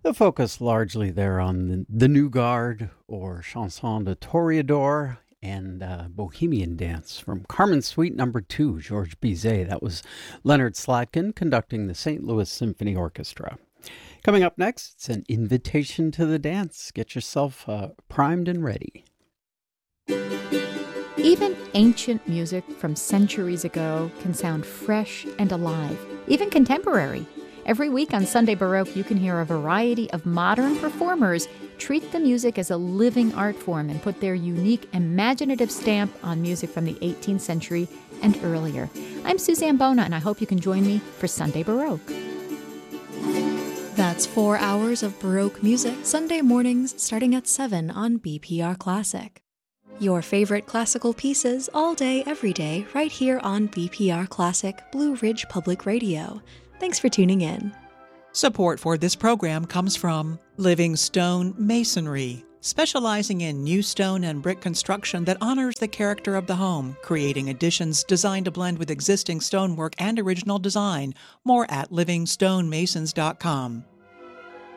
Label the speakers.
Speaker 1: The focus largely there on the New Guard or Chanson de Toreador and Bohemian Dance from Carmen Suite Number 2, Georges Bizet. That was Leonard Slatkin conducting the St. Louis Symphony Orchestra. Coming up next, it's an invitation to the dance. Get yourself primed and ready.
Speaker 2: Even ancient music from centuries ago can sound fresh and alive, even contemporary. Every week on Sunday Baroque, you can hear a variety of modern performers treat the music as a living art form and put their unique, imaginative stamp on music from the 18th century and earlier. I'm Suzanne Bona, and I hope you can join me for Sunday Baroque.
Speaker 3: That's 4 hours of Baroque music, Sunday mornings starting at 7 on BPR Classic. Your favorite classical pieces all day, every day, right here on BPR Classic, Blue Ridge Public Radio. Thanks for tuning in.
Speaker 4: Support for this program comes from Living Stone Masonry, specializing in new stone and brick construction that honors the character of the home, creating additions designed to blend with existing stonework and original design. More at livingstonemasons.com.